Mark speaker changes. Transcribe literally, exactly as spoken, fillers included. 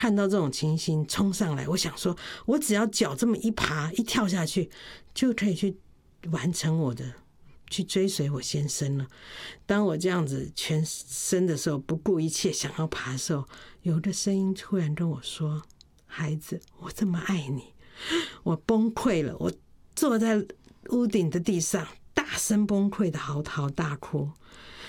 Speaker 1: 看到这种情形冲上来，我想说我只要脚这么一爬一跳下去就可以去完成我的去追随我先生了。当我这样子全身的时候，不顾一切想要爬的时候，有个声音突然跟我说：孩子，我这么爱你。我崩溃了，我坐在屋顶的地上大声崩溃的嚎啕大哭。